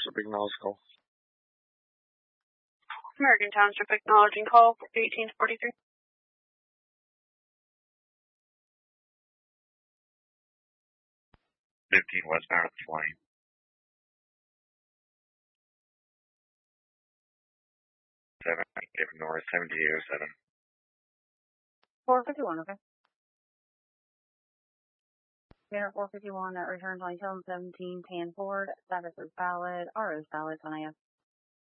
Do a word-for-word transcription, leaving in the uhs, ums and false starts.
Township acknowledge call. American Township acknowledging call for eighteen forty-three. fifteen westbound twenty. seven, north, seventy-eight oh seven. four fifty-one, okay. Unit four fifty-one that returns on seven seventeen Tan Ford. Status is valid. R O is valid. N I S